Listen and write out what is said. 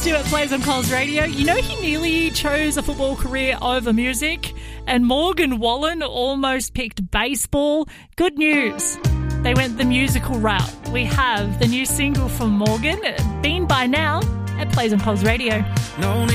Stu at Plays on Coles Radio. You know he nearly chose a football career over music, and Morgan Wallen almost picked baseball. Good news. They went the musical route. We have the new single from Morgan, Been By Now, at Plays on Coles Radio. No need